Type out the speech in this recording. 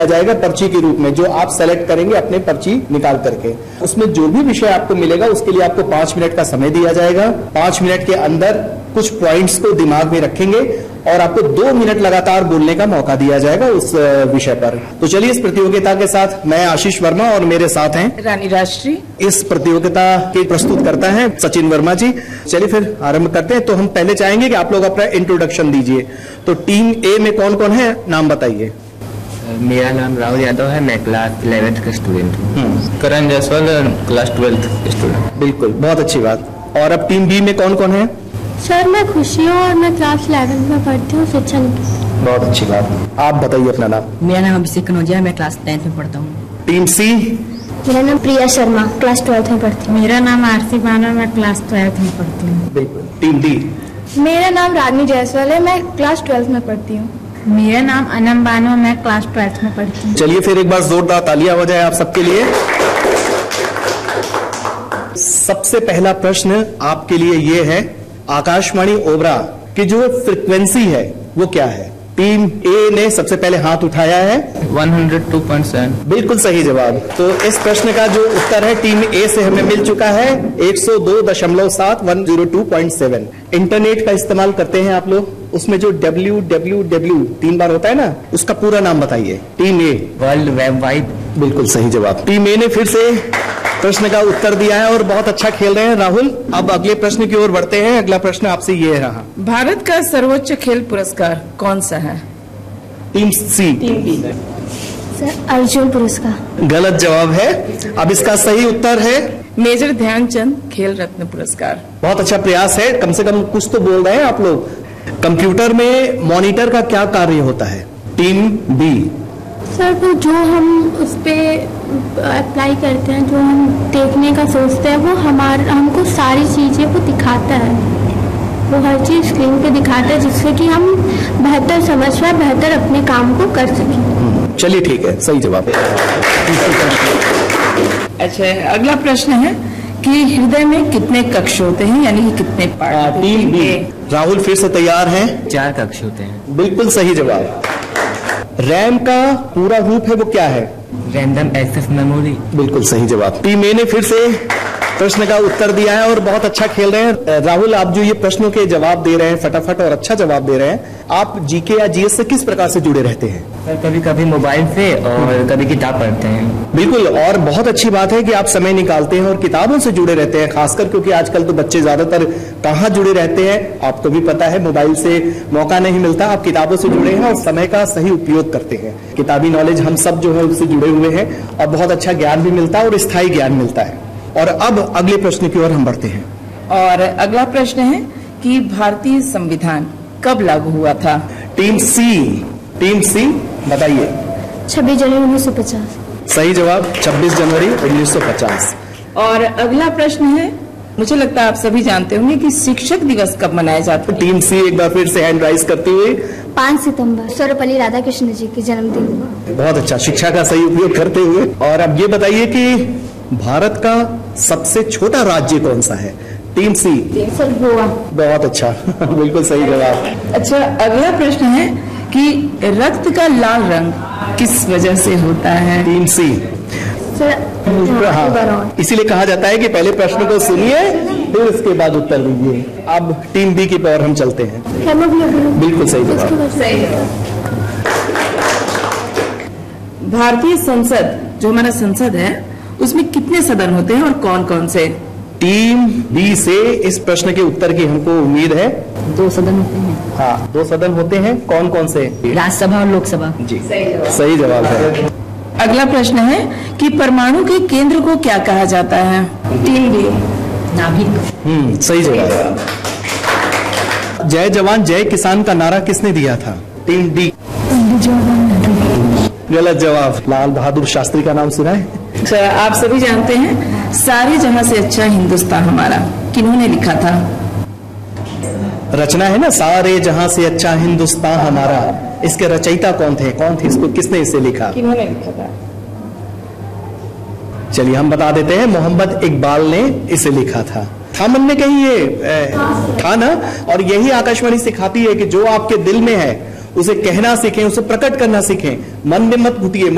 जाएगा पर्ची के रूप में, जो आप सेलेक्ट करेंगे अपने पर्ची निकाल करके। उसमें जो भी विषय आपको मिलेगा उसके लिए आपको 5 मिनट का समय दिया जाएगा। 5 मिनट के अंदर कुछ पॉइंट्स को दिमाग में रखेंगे और आपको 2 मिनट लगातार बोलने का मौका दिया जाएगा उस विषय पर। तो चलिए इस प्रतियोगिता के साथ मैं आशीष वर्मा और मेरे साथ हैं रानी राष्ट्री। इस प्रतियोगिता के प्रस्तुत करता है सचिन वर्मा जी। चलिए फिर आरंभ करते हैं। तो हम पहले चाहेंगे कि आप लोग अपना इंट्रोडक्शन दीजिए। तो टीम ए में कौन कौन है, नाम बताइए। मेरा नाम राहुल यादव है, मैं क्लास 11th का स्टूडेंट हूँ। करण जायसवाल, क्लास 12th स्टूडेंट। बिल्कुल, बहुत अच्छी बात। और अब टीम बी में कौन कौन है? सर मैं खुशी हूँ और मैं क्लास 11th में पढ़ती हूँ, शिक्षा निकेतन। बहुत अच्छी बात। आप बताइए अपना नाम। मेरा नाम अभिषेक कनौजिया है, मैं क्लास 10th में पढ़ता हूँ। टीम सी। मेरा नाम प्रिया शर्मा, क्लास 12th में पढ़ती हूँ। मेरा नाम आरती बानो, मैं क्लास 12th में पढ़ती हूँ। बिल्कुल। Team D. मेरा नाम रानी जायसवाल है, मैं क्लास 12th में पढ़ती हूँ। मेरा नाम अनम बानो, मैं क्लास 12th में पढ़ती हूँ। चलिए फिर एक बार जोरदार तालियां हो जाए आप सबके लिए। सबसे पहला प्रश्न आपके लिए ये है, आकाशवाणी ओबरा की जो फ्रीक्वेंसी है वो क्या है? टीम ए ने सबसे पहले हाथ उठाया है। 102.7। बिल्कुल सही जवाब। तो इस प्रश्न का जो उत्तर है टीम ए से हमें मिल चुका है 102.7 102.7। इंटरनेट का इस्तेमाल करते हैं आप लोग, उसमें जो www 3 बार होता है ना, उसका पूरा नाम बताइए। टीम ए। World web wide. बिल्कुल सही जवाब। टीम ए ने फिर से प्रश्न का उत्तर दिया है और बहुत अच्छा खेल रहे हैं राहुल। अब अगले प्रश्न की ओर बढ़ते हैं। अगला प्रश्न आपसे ये रहा, भारत का सर्वोच्च खेल पुरस्कार कौन सा है? टीम सी। सर अर्जुन पुरस्कार। गलत जवाब है। अब इसका सही उत्तर है मेजर ध्यानचंद खेल रत्न पुरस्कार। बहुत अच्छा प्रयास है, कम से कम कुछ तो बोल रहे हैं आप लोग। कंप्यूटर में मॉनिटर का क्या कार्य होता है? Team B. सर तो जो हम उस पे अप्लाई करते हैं, जो हम देखने का सोचते हैं, वो हमको सारी चीजें वो दिखाता है। वो हर चीज स्क्रीन पे दिखाता है जिससे कि हम बेहतर समझ पाए, बेहतर अपने काम को कर सकें। चलिए ठीक है, सही जवाब। अच्छा, अगला प्रश्न है कि हृदय में कितने कक्ष होते हैं, यानी कि कितने पार्ट? Team B. राहुल फिर से तैयार हैं? 4 कक्ष होते हैं। बिल्कुल सही जवाब। रैम का पूरा रूप है वो क्या है? Random access memory. बिल्कुल सही जवाब। टीम ए ने फिर से प्रश्न का उत्तर दिया है और बहुत अच्छा खेल रहे हैं। राहुल, आप जो ये प्रश्नों के जवाब दे रहे हैं फटाफट और अच्छा जवाब दे रहे हैं, आप जीके या जीएस से किस प्रकार से जुड़े रहते हैं? कभी कभी मोबाइल से और कभी किताब पढ़ते हैं। बिल्कुल, और बहुत अच्छी बात है कि आप समय निकालते हैं और किताबों से जुड़े रहते हैं, खासकर क्योंकि आजकल तो बच्चे ज्यादातर कहाँ जुड़े रहते हैं आपको भी पता है, मोबाइल से मौका नहीं मिलता। आप किताबों से जुड़े हैं और समय का सही उपयोग करते हैं। किताबी नॉलेज हम सब जो है उससे जुड़े हुए हैं और बहुत अच्छा ज्ञान भी मिलता है और स्थायी ज्ञान मिलता है। और अब अगले प्रश्न की ओर हम बढ़ते हैं। और अगला प्रश्न है कि भारतीय संविधान कब लागू हुआ था? टीम सी। टीम सी बताइए। 26 जनवरी 1950। सही जवाब, 26 जनवरी 1950। और अगला प्रश्न है, मुझे लगता है आप सभी जानते होंगे कि शिक्षक दिवस कब मनाया जाता है? टीम सी एक बार फिर से हैंड राइज करती हुई। 5 सितंबर सर्वपल्ली राधाकृष्ण जी के जन्मदिन हुआ। बहुत अच्छा, शिक्षा का सही उपयोग करते हुए। और अब ये बताइए कि भारत का सबसे छोटा राज्य कौन सा है? टीम सी। सर गोवा। बहुत अच्छा बिल्कुल सही जवाब। अच्छा, अगला प्रश्न है कि रक्त का लाल रंग किस वजह से होता है? टीम सी। सर हाँ, इसीलिए कहा जाता है कि पहले प्रश्न को सुनिए फिर उसके बाद उत्तर दीजिए। अब टीम बी की ओर हम चलते हैं। बिल्कुल सही जवाब। भारतीय संसद, जो हमारा संसद है, उसमें कितने सदन होते हैं और कौन कौन से? टीम बी से इस प्रश्न के उत्तर की हमको उम्मीद है। 2 सदन होते हैं। हाँ, 2 सदन होते हैं। कौन कौन से? राज्यसभा और लोकसभा। जी, सही जवाब है। अगला प्रश्न है कि परमाणु के केंद्र को क्या कहा जाता है? Team B. नाभिक। सही जवाब। जय जवान जय किसान का नारा किसने दिया था? Team D. गलत जवाब। लाल बहादुर शास्त्री का नाम सुना है? अच्छा, आप सभी जानते हैं सारे जहां से अच्छा हिंदुस्तान हमारा किन्होंने लिखा था? रचना है ना, सारे जहां से अच्छा हिंदुस्तान हमारा। इसके रचयिता कौन थे? कौन थे इसको, किसने इसे लिखा? किन्होंने लिखा था? चलिए हम बता देते हैं, मोहम्मद इकबाल ने इसे लिखा था। था मन में कहीं ये था ना। और यही आकाशवाणी सिखाती है कि जो आपके दिल में है उसे कहना सीखें, उसे प्रकट करना सीखें, मन में मत घुटिए।